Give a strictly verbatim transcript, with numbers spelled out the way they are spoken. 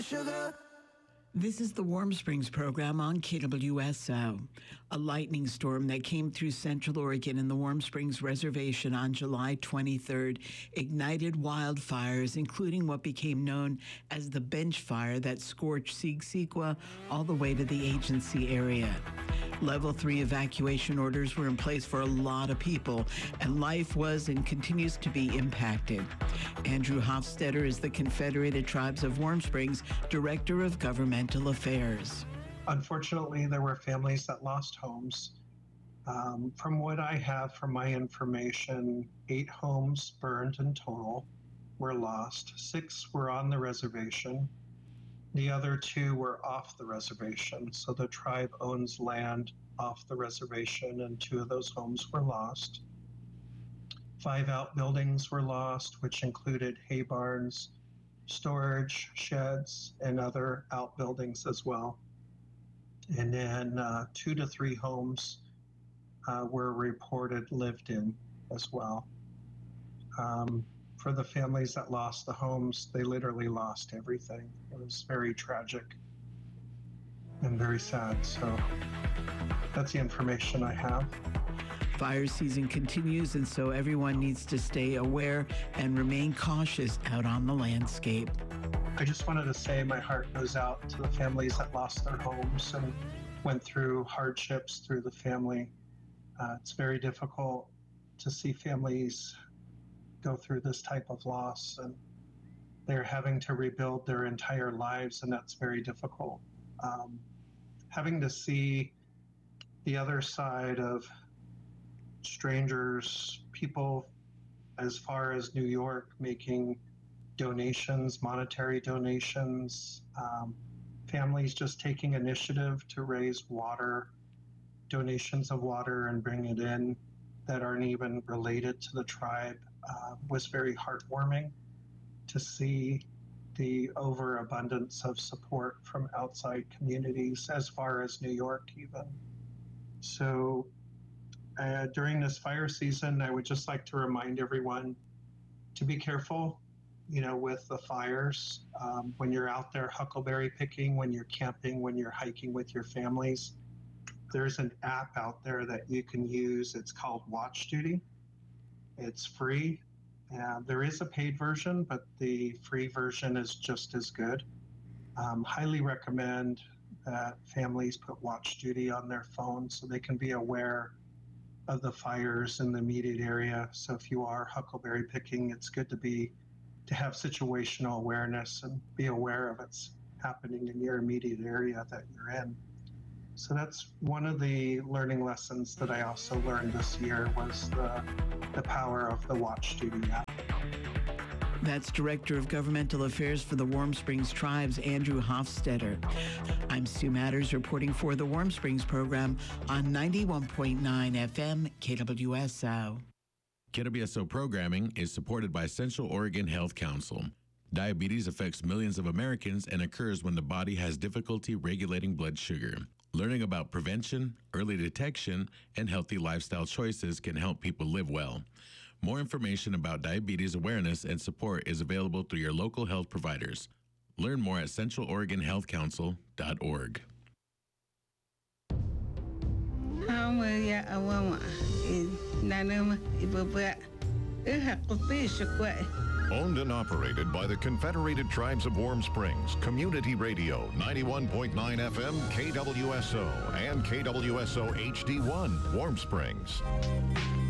Sugar. This is the Warm Springs program on K W S O. A lightning storm that came through Central Oregon and the Warm Springs Reservation on July twenty-third ignited wildfires, including what became known as the bench fire that scorched Siksika all the way to the agency area. Level three evacuation orders were in place for a lot of people, and life was and continues to be impacted. Andrew Hofstetter is the Confederated Tribes of Warm Springs Director of Governmental Affairs. Unfortunately, there were families that lost homes. Um, from what I have from my information, eight homes burned in total were lost. Six were on the reservation. The other two were off the reservation. So the tribe owns land off the reservation, and two of those homes were lost. Five outbuildings were lost, which included hay barns, storage sheds, and other outbuildings as well. And then uh, two to three homes uh, were reported lived in as well. Um, for the families that lost the homes, they literally lost everything. It was very tragic and very sad. So that's the information I have. Fire season continues, and so everyone needs to stay aware and remain cautious out on the landscape. I just wanted to say my heart goes out to the families that lost their homes and went through hardships through the family. Uh, it's very difficult to see families go through this type of loss, and they're having to rebuild their entire lives, and that's very difficult. Um, having to see the other side of strangers, people as far as New York making donations, monetary donations, um, families just taking initiative to raise water, donations of water and bring it in that aren't even related to the tribe, uh, was very heartwarming to see the overabundance of support from outside communities as far as New York even. So uh, during this fire season, I would just like to remind everyone to be careful, you know, with the fires. Um, when you're out there huckleberry picking, when you're camping, when you're hiking with your families, there's an app out there that you can use. It's called Watch Duty. It's free. Uh, there is a paid version, but the free version is just as good. Um, highly recommend that families put Watch Duty on their phone so they can be aware of the fires in the immediate area. So if you are huckleberry picking, it's good to be to have situational awareness and be aware of what's happening in your immediate area that you're in. So that's one of the learning lessons that I also learned this year was the, the power of the Watch Duty app. That's Director of Governmental Affairs for the Warm Springs Tribes, Andrew Hofstetter. I'm Sue Matters reporting for the Warm Springs program on ninety-one point nine F M K W S O. K W S O programming is supported by Central Oregon Health Council. Diabetes affects millions of Americans and occurs when the body has difficulty regulating blood sugar. Learning about prevention, early detection, and healthy lifestyle choices can help people live well. More information about diabetes awareness and support is available through your local health providers. Learn more at central oregon health council dot org. Owned and operated by the Confederated Tribes of Warm Springs, Community Radio, ninety-one point nine F M, K W S O, and K W S O H D one, Warm Springs.